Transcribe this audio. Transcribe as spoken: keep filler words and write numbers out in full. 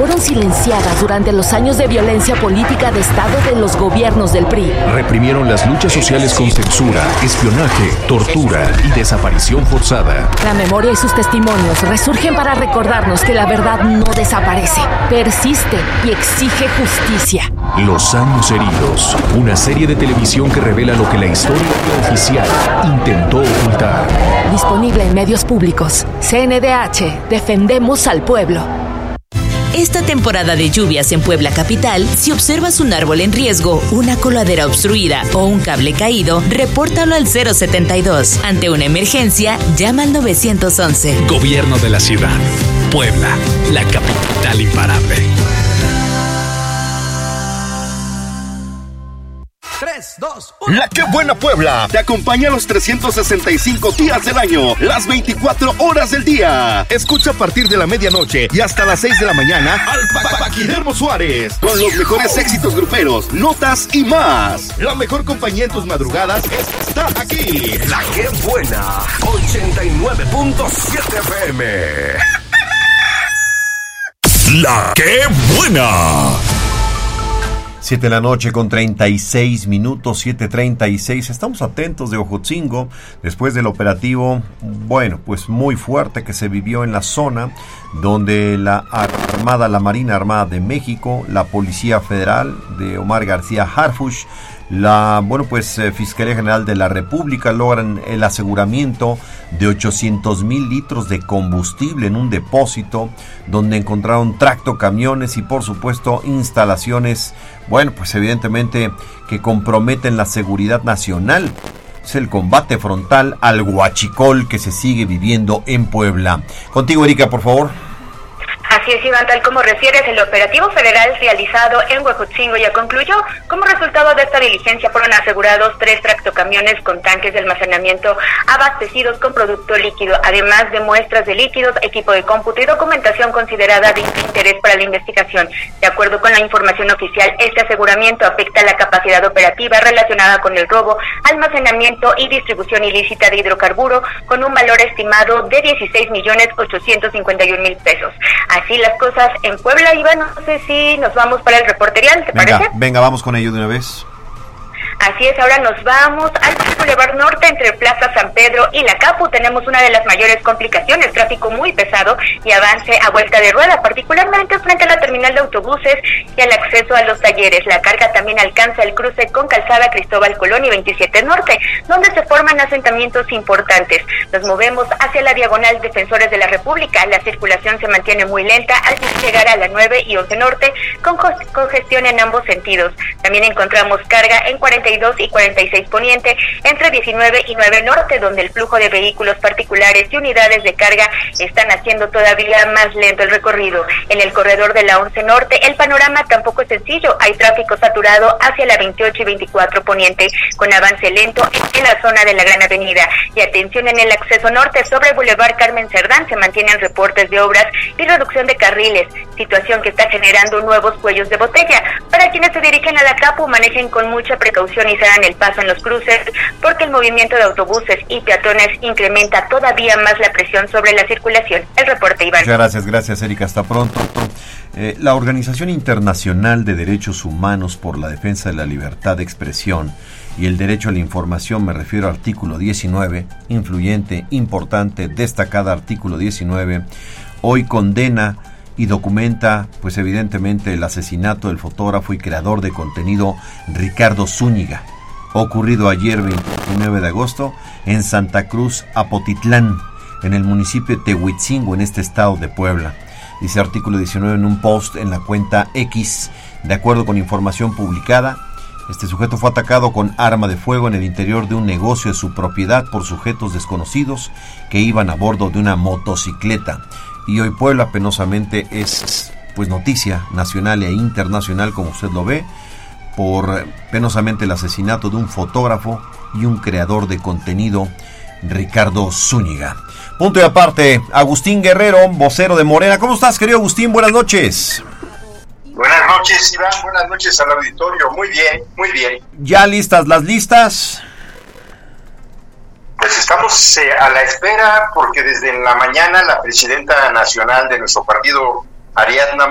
fueron silenciadas durante los años de violencia política de Estado de los gobiernos del P R I. Reprimieron las luchas sociales con censura, espionaje, tortura y desaparición forzada. La memoria y sus testimonios resurgen para recordarnos que la verdad no desaparece, persiste y exige justicia. Los años heridos, una serie de televisión que revela lo que la historia oficial intentó ocultar. Disponible en medios públicos. C N D H, defendemos al pueblo. Esta temporada de lluvias en Puebla capital, si observas un árbol en riesgo, una coladera obstruida o un cable caído, repórtalo al cero setenta y dos. Ante una emergencia, llama al nueve once. Gobierno de la ciudad. Puebla, la capital imparable. tres, dos, uno. La Qué Buena Puebla te acompaña los trescientos sesenta y cinco días del año, las veinticuatro horas del día. Escucha a partir de la medianoche y hasta las seis de la mañana al Paquidermo Suárez con los mejores éxitos gruperos, notas y más. La mejor compañía en tus madrugadas está aquí. La Qué Buena, ochenta y nueve punto siete F M. La Qué Buena. siete de la noche con treinta y seis minutos, siete treinta y seis. Estamos atentos de Ojotzingo después del operativo, bueno, pues muy fuerte que se vivió en la zona donde la Armada, la Marina Armada de México, la Policía Federal de Omar García Harfuch, la, bueno, pues eh, Fiscalía General de la República logran el aseguramiento de ochocientos mil litros de combustible en un depósito donde encontraron tractocamiones y por supuesto instalaciones, bueno, pues evidentemente que comprometen la seguridad nacional. Es el combate frontal al huachicol que se sigue viviendo en Puebla. Contigo, Erika, por favor. Así es, Iván, tal como refieres, el operativo federal realizado en Huejotzingo ya concluyó. Como resultado de esta diligencia fueron asegurados tres tractocamiones con tanques de almacenamiento abastecidos con producto líquido, además de muestras de líquidos, equipo de cómputo y documentación considerada de interés para la investigación. De acuerdo con la información oficial, este aseguramiento afecta la capacidad operativa relacionada con el robo, almacenamiento y distribución ilícita de hidrocarburo con un valor estimado de dieciséis millones ochocientos cincuenta y un mil pesos. Así las cosas en Puebla, Iván, no sé si nos vamos para el reporterial, ¿te venga, parece? Venga, vamos con ello de una vez. Así es, ahora nos vamos al Boulevard Norte entre Plaza San Pedro y la Capu. Tenemos una de las mayores complicaciones, tráfico muy pesado y avance a vuelta de rueda, particularmente frente a la terminal de autobuses y al acceso a los talleres. La carga también alcanza el cruce con Calzada Cristóbal Colón y veintisiete Norte, donde se forman asentamientos importantes. Nos movemos hacia la diagonal Defensores de la República. La circulación se mantiene muy lenta al llegar a la nueve y once Norte, con congestión en ambos sentidos. También encontramos carga en cuarenta y dos y cuarenta y seis Poniente, entre diecinueve y nueve Norte, donde el flujo de vehículos particulares y unidades de carga están haciendo todavía más lento el recorrido. En el corredor de la once Norte, el panorama tampoco es sencillo. Hay tráfico saturado hacia la veintiocho y veinticuatro Poniente, con avance lento en la zona de la Gran Avenida. Y atención en el acceso norte, sobre Boulevard Carmen Cerdán, se mantienen reportes de obras y reducción de carriles, situación que está generando nuevos cuellos de botella. Para quienes se dirigen a la Capu, manejen con mucha precaución y se dan el paso en los cruces, porque el movimiento de autobuses y peatones incrementa todavía más la presión sobre la circulación. El reporte, Iván. Muchas gracias, gracias, Erika, hasta pronto. Eh, la Organización Internacional de Derechos Humanos por la Defensa de la Libertad de Expresión y el Derecho a la Información, me refiero al artículo diecinueve, influyente, importante, destacada artículo diecinueve, hoy condena y documenta, pues evidentemente, el asesinato del fotógrafo y creador de contenido Ricardo Zúñiga, ocurrido ayer veintinueve de agosto en Santa Cruz, Apotitlán, en el municipio de Tehuitzingo, en este estado de Puebla. Dice artículo diecinueve en un post en la cuenta X, de acuerdo con información publicada, este sujeto fue atacado con arma de fuego en el interior de un negocio de su propiedad por sujetos desconocidos que iban a bordo de una motocicleta. Y hoy Puebla penosamente es pues noticia nacional e internacional, como usted lo ve, por penosamente el asesinato de un fotógrafo y un creador de contenido, Ricardo Zúñiga. Punto y aparte, Agustín Guerrero, vocero de Morena. ¿Cómo estás, querido Agustín? Buenas noches. Buenas noches, Iván. Buenas noches al auditorio. Muy bien, muy bien. ¿Ya listas las listas? Pues estamos eh, a la espera, porque desde la mañana la presidenta nacional de nuestro partido, Ariadna